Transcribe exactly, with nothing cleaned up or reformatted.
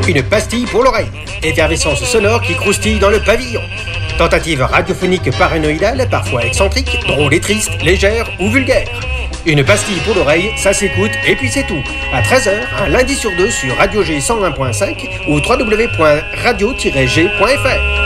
Une pastille pour l'oreille. Effervescence sonore qui croustille dans le pavillon. Tentative radiophonique paranoïdale, parfois excentrique, drôle et triste, légère ou vulgaire. Une pastille pour l'oreille, ça s'écoute et puis c'est tout. À treize heures, un lundi sur deux sur Radio G cent un point cinq ou w w w point radio tiret g point f r.